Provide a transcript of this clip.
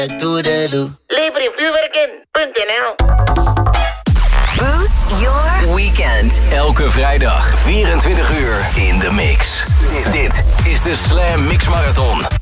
Toedeloe. Lever je vuurwerk in.nl. Boost your weekend. Elke vrijdag 24 uur in de mix. Dit is de Slam Mix Marathon.